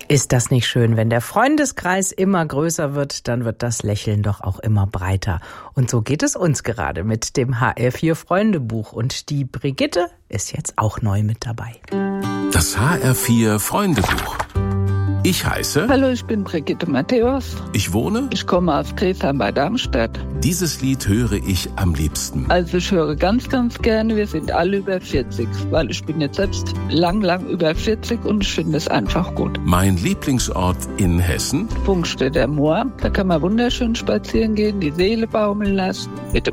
Ist das nicht schön? Wenn der Freundeskreis immer größer wird, dann wird das Lächeln doch auch immer breiter. Und so geht es uns gerade mit dem HR4 Freundebuch. Und die Brigitte ist jetzt auch neu mit dabei. Das HR4 Freundebuch. Ich heiße... Hallo, ich bin Brigitte Matthäus. Ich wohne... Ich komme aus Griesheim bei Darmstadt. Dieses Lied höre ich am liebsten. Also ich höre ganz, ganz gerne. Wir sind alle über 40, weil ich bin jetzt selbst lang über 40 und ich finde es einfach gut. Mein Lieblingsort in Hessen? Funkstedter Moor. Da kann man wunderschön spazieren gehen, die Seele baumeln lassen, mit dem